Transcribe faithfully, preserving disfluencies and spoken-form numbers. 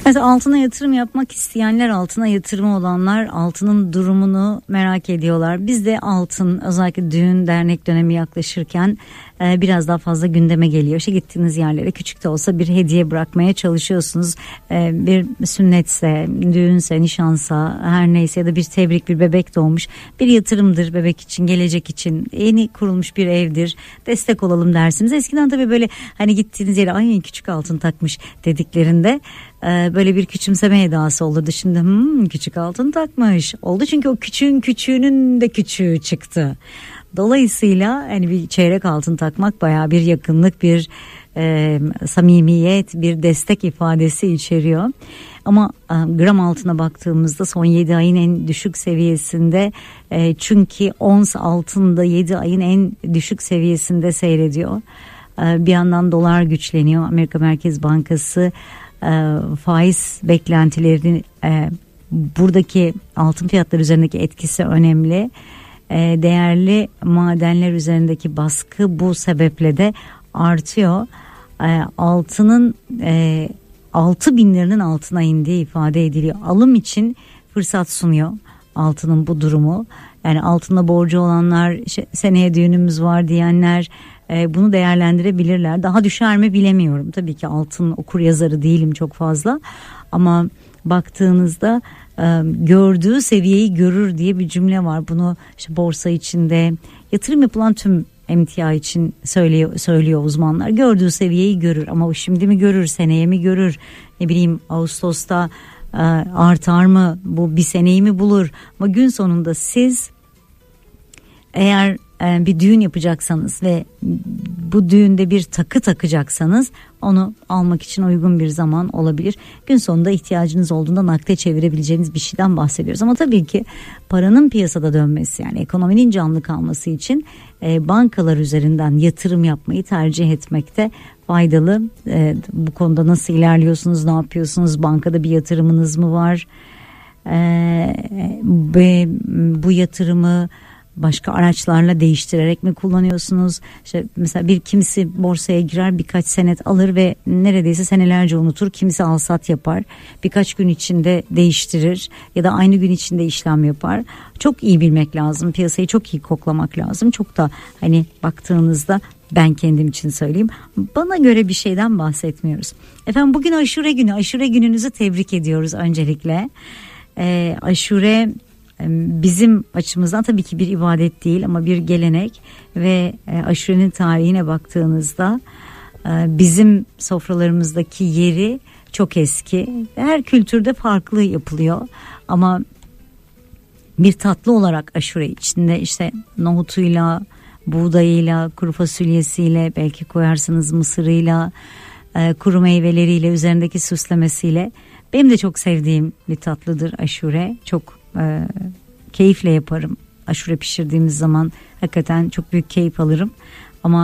Mesela altına yatırım yapmak isteyenler, altına yatırımı olanlar altının durumunu merak ediyorlar. Biz de altın, özellikle düğün dernek dönemi yaklaşırken e, biraz daha fazla gündeme geliyor. İşte gittiğiniz yerlere küçük de olsa bir hediye bırakmaya çalışıyorsunuz. E, bir sünnetse, düğünse, nişansa, her neyse, ya da bir tebrik, bir bebek doğmuş, bir yatırımdır bebek için, gelecek için, yeni kurulmuş bir evdir, destek olalım dersiniz. Eskiden tabii böyle hani gittiğiniz yere ay küçük altın takmış dediklerinde e, böyle bir küçümseme edası olurdu. Şimdi hmm, küçük altın takmış oldu, çünkü o küçüğün küçüğünün de küçüğü çıktı. Dolayısıyla hani bir çeyrek altın takmak bayağı bir yakınlık, bir e, samimiyet, bir destek ifadesi içeriyor. Ama e, gram altına baktığımızda son yedi ayın en düşük seviyesinde, e, çünkü ons altında yedi ayın en düşük seviyesinde seyrediyor. E, bir yandan dolar güçleniyor. Amerika Merkez Bankası e, faiz beklentilerini, e, buradaki altın fiyatları üzerindeki etkisi önemli. E, değerli madenler üzerindeki baskı bu sebeple de artıyor. E, altının e, altı bin liranın altına indiği ifade ediliyor. Alım için fırsat sunuyor altının bu durumu. Yani altında borcu olanlar, işte seneye düğünümüz var diyenler e, bunu değerlendirebilirler. Daha düşer mi bilemiyorum. Tabii ki altın okur yazarı değilim çok fazla. Ama baktığınızda e, gördüğü seviyeyi görür diye bir cümle var. Bunu işte borsa içinde, yatırım yapılan tüm emtia için söylüyor, söylüyor uzmanlar. Gördüğü seviyeyi görür, ama o şimdi mi görür, seneye mi görür, ne bileyim Ağustos'ta e, artar mı, bu bir seneyi mi bulur? Ama gün sonunda siz eğer e, bir düğün yapacaksanız ve bu düğünde bir takı takacaksanız, onu almak için uygun bir zaman olabilir. Gün sonunda ihtiyacınız olduğunda nakde çevirebileceğiniz bir şeyden bahsediyoruz. Ama tabii ki paranın piyasada dönmesi, yani ekonominin canlı kalması için e, bankalar üzerinden yatırım yapmayı tercih etmekte faydalı. E, bu konuda nasıl ilerliyorsunuz, ne yapıyorsunuz? Bankada bir yatırımınız mı var? E, ve bu yatırımı başka araçlarla değiştirerek mi kullanıyorsunuz? İşte mesela bir kimisi borsaya girer, birkaç senet alır ve neredeyse senelerce unutur. Kimisi alsat yapar, birkaç gün içinde değiştirir ya da aynı gün içinde işlem yapar. Çok iyi bilmek lazım, piyasayı çok iyi koklamak lazım. Çok da hani baktığınızda, ben kendim için söyleyeyim, bana göre bir şeyden bahsetmiyoruz. Efendim bugün aşure günü, aşure gününüzü tebrik ediyoruz öncelikle. Ee, aşure bizim açımızdan tabii ki bir ibadet değil, ama bir gelenek ve aşurenin tarihine baktığınızda bizim sofralarımızdaki yeri çok eski. Her kültürde farklı yapılıyor, ama bir tatlı olarak aşure içinde işte nohutuyla, buğdayıyla, kuru fasulyesiyle, belki koyarsınız mısırıyla, kuru meyveleriyle, üzerindeki süslemesiyle. Benim de çok sevdiğim bir tatlıdır aşure. Çok e, keyifle yaparım. Aşure pişirdiğimiz zaman hakikaten çok büyük keyif alırım.